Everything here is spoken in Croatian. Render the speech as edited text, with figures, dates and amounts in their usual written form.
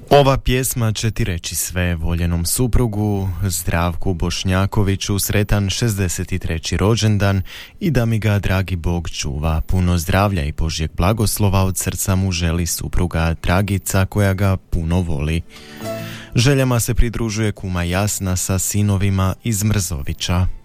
Ova pjesma će ti reći sve voljenom suprugu Zdravku Bošnjakoviću sretan 63. rođendan i da mi ga dragi Bog čuva. Puno zdravlja i Božjeg blagoslova od srca mu želi supruga Dragica koja ga puno voli. Željama se pridružuje kuma Jasna sa sinovima iz Mrzovića.